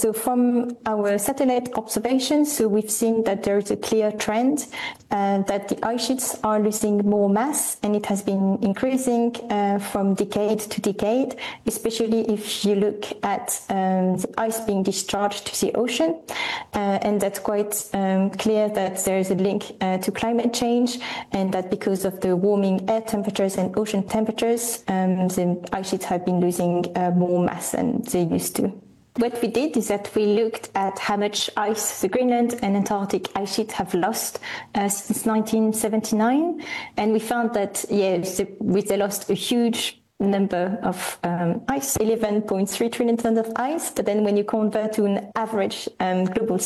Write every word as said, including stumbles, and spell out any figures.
So from our satellite observations, so we've seen that there is a clear trend uh, that the ice sheets are losing more mass, and it has been increasing uh, from decade to decade, especially if you look at um, the ice being discharged to the ocean. Uh, and that's quite um, clear that there is a link uh, to climate change, and that because of the warming air temperatures and ocean temperatures, um, the ice sheets have been losing uh, more mass than they used to. What we did is that we looked at how much ice the Greenland and Antarctic ice sheets have lost uh, since nineteen seventy-nine, and we found that, yeah, they lost a huge number of um, ice, eleven point three trillion tons of ice, but then when you convert to an average um, global